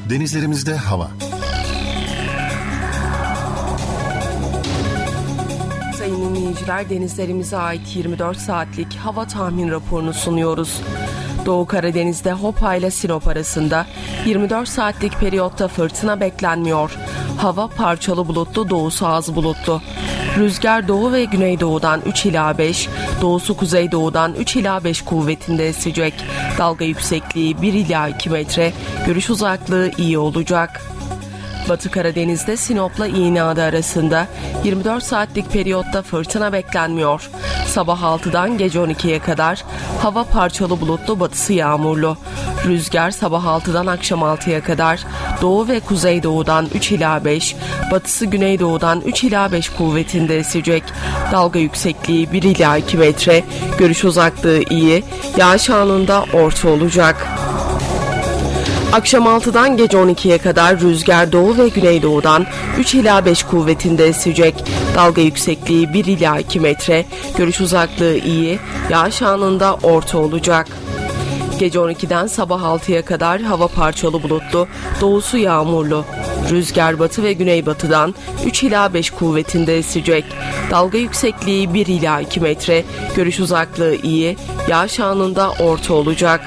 Denizlerimizde hava. Sayın dinleyiciler, denizlerimize ait 24 saatlik hava tahmin raporunu sunuyoruz. Doğu Karadeniz'de Hopa ile Sinop arasında 24 saatlik periyotta fırtına beklenmiyor. Hava parçalı bulutlu, doğusu az bulutlu. Rüzgar doğu ve güneydoğudan 3 ila 5, doğusu kuzeydoğudan 3 ila 5 kuvvetinde esecek. Dalga yüksekliği 1 ila 2 metre, görüş uzaklığı iyi olacak. Batı Karadeniz'de Sinop'la İğneada arasında 24 saatlik periyotta fırtına beklenmiyor. Sabah 6'dan gece 12'ye kadar hava parçalı bulutlu, batısı yağmurlu. Rüzgar sabah 6'dan akşam 6'ya kadar doğu ve kuzeydoğudan 3 ila 5, batısı güneydoğudan 3 ila 5 kuvvetinde esecek. Dalga yüksekliği 1 ila 2 metre, görüş uzaklığı iyi, yağış anında orta olacak. Akşam 6'dan gece 12'ye kadar rüzgar doğu ve güneydoğudan 3 ila 5 kuvvetinde esecek. Dalga yüksekliği 1 ila 2 metre, görüş uzaklığı iyi, yağış anında orta olacak. Gece 12'den sabah 6'ya kadar hava parçalı bulutlu, doğusu yağmurlu. Rüzgar batı ve güneybatıdan 3 ila 5 kuvvetinde esecek. Dalga yüksekliği 1 ila 2 metre, görüş uzaklığı iyi, yağış anında orta olacak.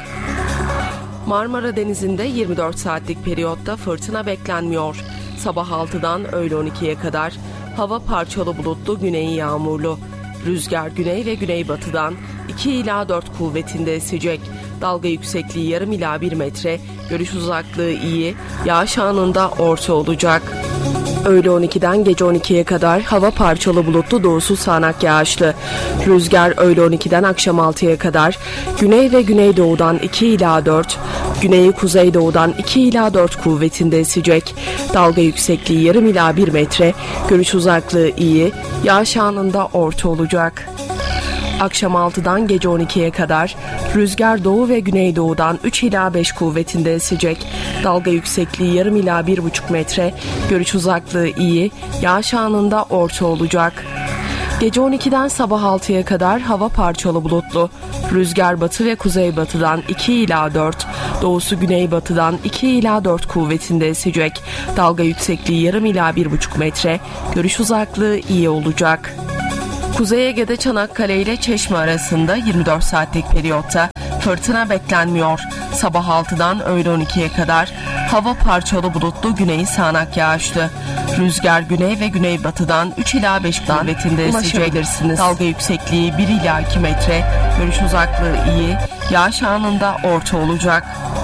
Marmara Denizi'nde 24 saatlik periyotta fırtına beklenmiyor. Sabah 6'dan öğle 12'ye kadar hava parçalı bulutlu, güneyi yağmurlu. Rüzgar güney ve güneybatıdan 2 ila 4 kuvvetinde esecek. Dalga yüksekliği yarım ila 1 metre, görüş uzaklığı iyi, yağış anında orta olacak. Öğle 12'den gece 12'ye kadar hava parçalı bulutlu, doğusu sağanak yağışlı. Rüzgar öğle 12'den akşam 6'ya kadar güney ve güneydoğudan 2 ila 4, güneyi kuzeydoğudan 2 ila 4 kuvvetinde esecek. Dalga yüksekliği yarım ila 1 metre, görüş uzaklığı iyi, yağış anında orta olacak. Akşam 6'dan gece 12'ye kadar rüzgar doğu ve güneydoğudan 3 ila 5 kuvvetinde esecek. Dalga yüksekliği yarım ila 1,5 metre, görüş uzaklığı iyi, yağış anında orta olacak. Gece 12'den sabah 6'ya kadar hava parçalı bulutlu. Rüzgar batı ve kuzeybatıdan 2 ila 4, doğusu güneybatıdan 2 ila 4 kuvvetinde esecek. Dalga yüksekliği yarım ila 1,5 metre, görüş uzaklığı iyi olacak. Kuzey Ege'de Çanakkale ile Çeşme arasında 24 saatlik periyotta fırtına beklenmiyor. Sabah 6'dan öğle 12'ye kadar hava parçalı bulutlu, güneyi sağanak yağışlı. Rüzgar güney ve güneybatıdan 3 ila 5 kuvvetinde esecek. Dalga yüksekliği 1 ila 2 metre, görüş uzaklığı iyi, yağış anında orta olacak.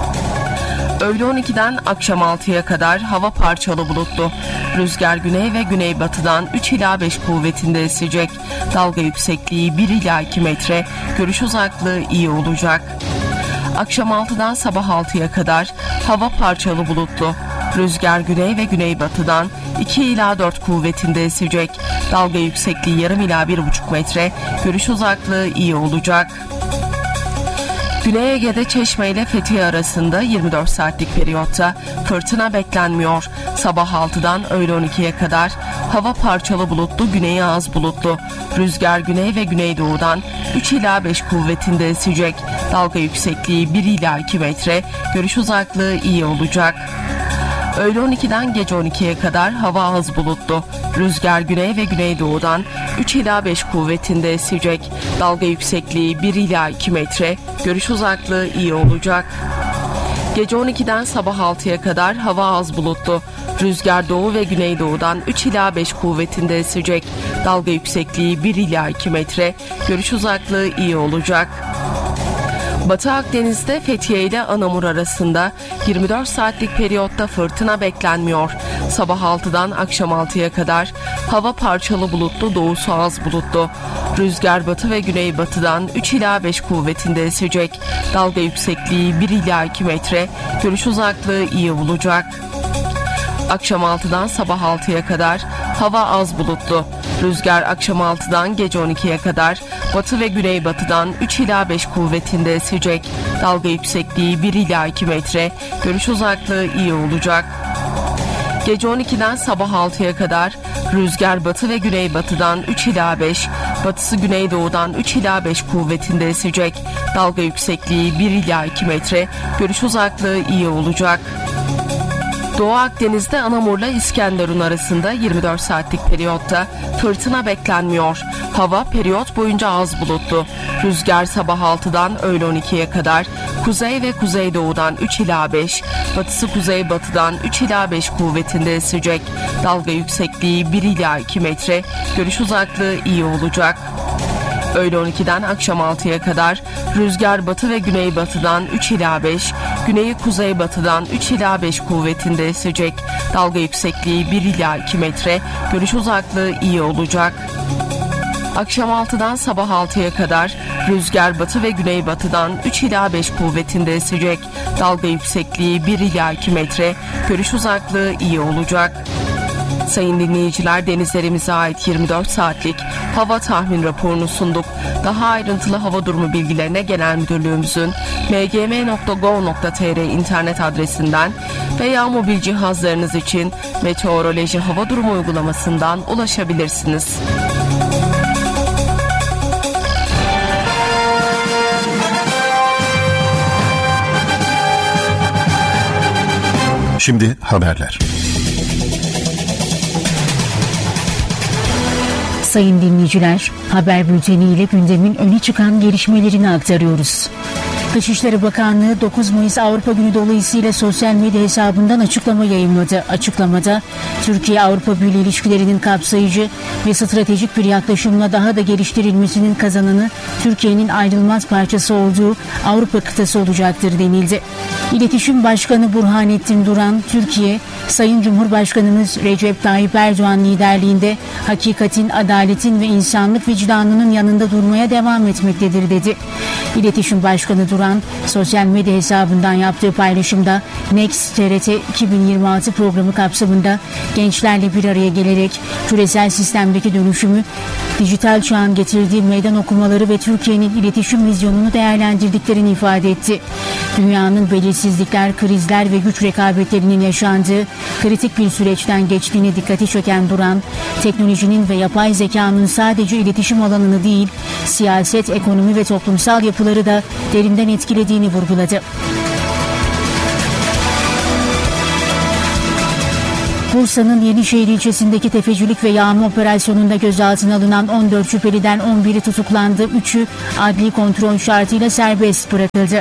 Öğle 12'den akşam 6'ya kadar hava parçalı bulutlu. Rüzgar güney ve güneybatıdan 3 ila 5 kuvvetinde esecek. Dalga yüksekliği 1 ila 2 metre, görüş uzaklığı iyi olacak. Akşam 6'dan sabah 6'ya kadar hava parçalı bulutlu. Rüzgar güney ve güneybatıdan 2 ila 4 kuvvetinde esecek. Dalga yüksekliği yarım ila 1,5 metre, görüş uzaklığı iyi olacak. Güney Ege'de Çeşme ile Fethiye arasında 24 saatlik periyotta fırtına beklenmiyor. Sabah 6'dan öğle 12'ye kadar hava parçalı bulutlu, güneyi az bulutlu. Rüzgar güney ve güneydoğudan 3 ila 5 kuvvetinde esecek. Dalga yüksekliği 1 ila 2 metre, görüş uzaklığı iyi olacak. Öğle 12'den gece 12'ye kadar hava az bulutlu. Rüzgar güney ve güneydoğudan 3 ila 5 kuvvetinde esecek. Dalga yüksekliği 1 ila 2 metre, görüş uzaklığı iyi olacak. Gece 12'den sabah 6'ya kadar hava az bulutlu. Rüzgar doğu ve güneydoğudan 3 ila 5 kuvvetinde esecek. Dalga yüksekliği 1 ila 2 metre, görüş uzaklığı iyi olacak. Batı Akdeniz'de Fethiye ile Anamur arasında 24 saatlik periyotta fırtına beklenmiyor. Sabah 6'dan akşam 6'ya kadar hava parçalı bulutlu, doğusu az bulutlu. Rüzgar batı ve güneybatıdan 3 ila 5 kuvvetinde esecek. Dalga yüksekliği 1 ila 2 metre, görüş uzaklığı iyi olacak. Akşam 6'dan sabah 6'ya kadar hava az bulutlu. Rüzgar akşam 6'dan gece 12'ye kadar batı ve güneybatıdan 3 ila 5 kuvvetinde esecek. Dalga yüksekliği 1 ila 2 metre, görüş uzaklığı iyi olacak. Gece 12'den sabah 6'ya kadar rüzgar batı ve güneybatıdan 3 ila 5, batısı güneydoğudan 3 ila 5 kuvvetinde esecek. Dalga yüksekliği 1 ila 2 metre, görüş uzaklığı iyi olacak. Doğu Akdeniz'de Anamur'la İskenderun arasında 24 saatlik periyotta fırtına beklenmiyor. Hava periyot boyunca az bulutlu. Rüzgar sabah 6'dan öğle 12'ye kadar kuzey ve kuzeydoğudan 3 ila 5, batısı kuzeybatıdan 3 ila 5 kuvvetinde esecek. Dalga yüksekliği 1 ila 2 metre, görüş uzaklığı iyi olacak. Öğle 12'den akşam 6'ya kadar rüzgar batı ve güneybatıdan 3 ila 5, güneyi kuzeybatıdan 3 ila 5 kuvvetinde esecek. Dalga yüksekliği 1 ila 2 metre, görüş uzaklığı iyi olacak. Akşam 6'dan sabah 6'ya kadar rüzgar batı ve güneybatıdan 3 ila 5 kuvvetinde esecek. Dalga yüksekliği 1 ila 2 metre, görüş uzaklığı iyi olacak. Sayın dinleyiciler, denizlerimize ait 24 saatlik hava tahmin raporunu sunduk. Daha ayrıntılı hava durumu bilgilerine Genel Müdürlüğümüzün mgm.gov.tr internet adresinden veya mobil cihazlarınız için meteoroloji hava durumu uygulamasından ulaşabilirsiniz. Şimdi haberler. Sayın dinleyiciler, haber bülteniyle gündemin öne çıkan gelişmelerini aktarıyoruz. Dışişleri Bakanlığı 9 Mayıs Avrupa Günü dolayısıyla sosyal medya hesabından açıklama yayımladı. Açıklamada Türkiye-Avrupa Birliği ilişkilerinin kapsayıcı ve stratejik bir yaklaşımla daha da geliştirilmesinin kazananı Türkiye'nin ayrılmaz parçası olduğu Avrupa kıtası olacaktır denildi. İletişim Başkanı Burhanettin Duran, Türkiye, Sayın Cumhurbaşkanımız Recep Tayyip Erdoğan liderliğinde hakikatin, adaletin ve insanlık vicdanının yanında durmaya devam etmektedir dedi. İletişim Başkanı Duran, sosyal medya hesabından yaptığı paylaşımda Next TRT 2026 programı kapsamında gençlerle bir araya gelerek küresel sistemdeki dönüşümü, dijital çağın getirdiği meydan okumaları ve Türkiye'nin iletişim vizyonunu değerlendirdiklerini ifade etti. Dünyanın belirsizlikler, krizler ve güç rekabetlerinin yaşandığı kritik bir süreçten geçtiğine dikkati çeken Duran, teknolojinin ve yapay zekanın sadece iletişim alanını değil, siyaset, ekonomi ve toplumsal yapıları da derinden etkilediğini vurguladı. Bursa'nın Yenişehir ilçesindeki tefecilik ve yağma operasyonunda gözaltına alınan 14 şüpheliden 11'i tutuklandı, 3'ü adli kontrol şartıyla serbest bırakıldı.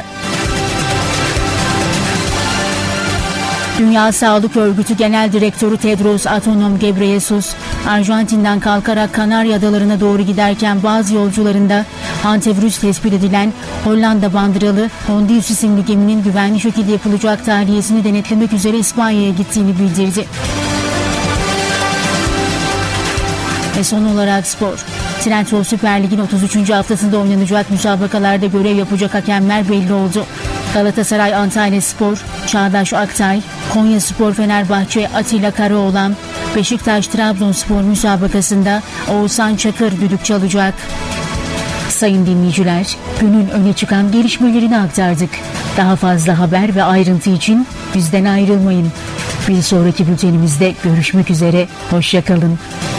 Dünya Sağlık Örgütü Genel Direktörü Tedros Adhanom Ghebreyesus, Arjantin'den kalkarak Kanarya Adalarına doğru giderken bazı yolcularında hantavirüs tespit edilen Hollanda bandıralı Hondius isimli geminin güvenli şekilde yapılacak tahliyesini denetlemek üzere İspanya'ya gittiğini bildirdi. Ve son olarak spor. Trendyol Süper Lig'in 33. haftasında oynanacak müsabakalarda görev yapacak hakemler belli oldu. Galatasaray Antalyaspor, Çağdaş Aktay, Konyaspor Fenerbahçe Atilla Karaoğlan, Beşiktaş Trabzonspor müsabakasında Oğuzhan Çakır düdük çalacak. Sayın dinleyiciler, günün öne çıkan gelişmelerini aktardık. Daha fazla haber ve ayrıntı için bizden ayrılmayın. Bir sonraki bültenimizde görüşmek üzere, hoşça kalın.